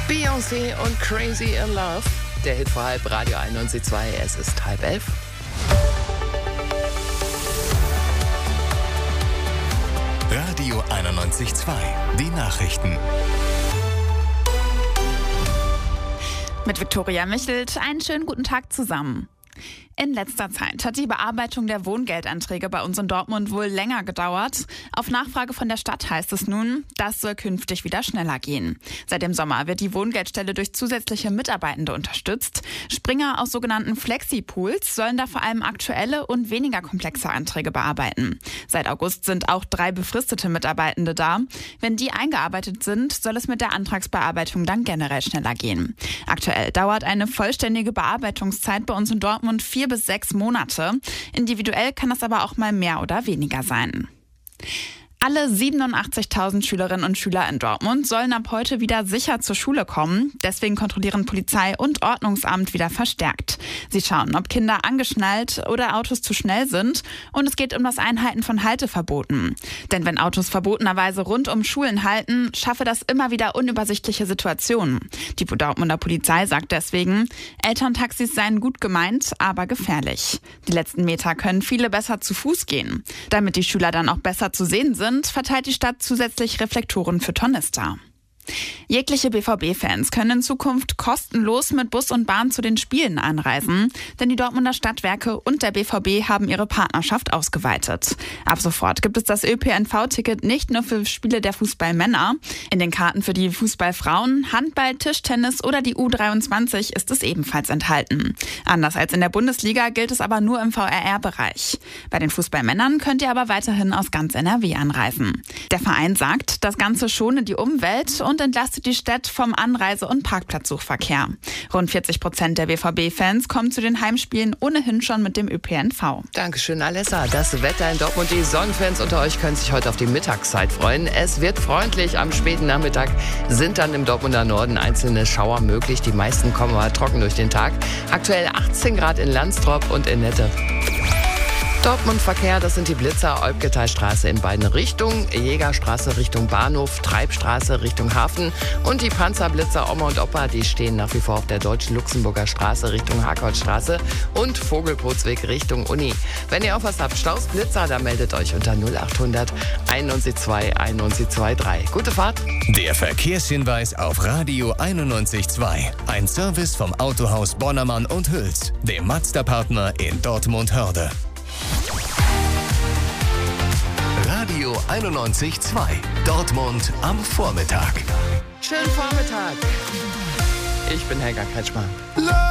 Beyoncé und Crazy in Love. Der Hit vor halb, Radio 91.2, es ist 10:30. Radio 91.2, die Nachrichten. Mit Viktoria Michelt, einen schönen guten Tag zusammen. In letzter Zeit hat die Bearbeitung der Wohngeldanträge bei uns in Dortmund wohl länger gedauert. Auf Nachfrage von der Stadt heißt es nun, das soll künftig wieder schneller gehen. Seit dem Sommer wird die Wohngeldstelle durch zusätzliche Mitarbeitende unterstützt. Springer aus sogenannten Flexi-Pools sollen da vor allem aktuelle und weniger komplexe Anträge bearbeiten. Seit August sind auch 3 befristete Mitarbeitende da. Wenn die eingearbeitet sind, soll es mit der Antragsbearbeitung dann generell schneller gehen. Aktuell dauert eine vollständige Bearbeitungszeit bei uns in Dortmund 4 bis 6 Monate. Individuell kann das aber auch mal mehr oder weniger sein. Alle 87.000 Schülerinnen und Schüler in Dortmund sollen ab heute wieder sicher zur Schule kommen. Deswegen kontrollieren Polizei und Ordnungsamt wieder verstärkt. Sie schauen, ob Kinder angeschnallt oder Autos zu schnell sind. Und es geht um das Einhalten von Halteverboten. Denn wenn Autos verbotenerweise rund um Schulen halten, schaffe das immer wieder unübersichtliche Situationen. Die Dortmunder Polizei sagt deswegen, Elterntaxis seien gut gemeint, aber gefährlich. Die letzten Meter können viele besser zu Fuß gehen. Damit die Schüler dann auch besser zu sehen sind, verteilt die Stadt zusätzlich Reflektoren für Tornister. Jegliche BVB-Fans können in Zukunft kostenlos mit Bus und Bahn zu den Spielen anreisen, denn die Dortmunder Stadtwerke und der BVB haben ihre Partnerschaft ausgeweitet. Ab sofort gibt es das ÖPNV-Ticket nicht nur für Spiele der Fußballmänner. In den Karten für die Fußballfrauen, Handball, Tischtennis oder die U23 ist es ebenfalls enthalten. Anders als in der Bundesliga gilt es aber nur im VRR-Bereich. Bei den Fußballmännern könnt ihr aber weiterhin aus ganz NRW anreisen. Der Verein sagt, das Ganze schone die Umwelt und entlastet die Stadt vom Anreise- und Parkplatzsuchverkehr. Rund 40% der BVB-Fans kommen zu den Heimspielen ohnehin schon mit dem ÖPNV. Dankeschön, Alessa. Das Wetter in Dortmund. Die Sonnenfans unter euch können sich heute auf die Mittagszeit freuen. Es wird freundlich. Am späten Nachmittag sind dann im Dortmunder Norden einzelne Schauer möglich. Die meisten kommen aber trocken durch den Tag. Aktuell 18 Grad in Landstrop und in Nette. Dortmund-Verkehr, das sind die Blitzer, Olbgeteistraße in beiden Richtungen, Jägerstraße Richtung Bahnhof, Treibstraße Richtung Hafen und die Panzerblitzer Oma und Opa, die stehen nach wie vor auf der Deutsch-Luxemburger Straße Richtung Harkortstraße und Vogelbootsweg Richtung Uni. Wenn ihr auch was habt, Staus, Blitzer, dann meldet euch unter 0800 91 9123. Gute Fahrt. Der Verkehrshinweis auf Radio 91.2. Ein Service vom Autohaus Bonnermann und Hüls, dem Mazda-Partner in Dortmund-Hörde. Radio 91.2. Dortmund am Vormittag. Schönen Vormittag. Ich bin Helga Kretschmann.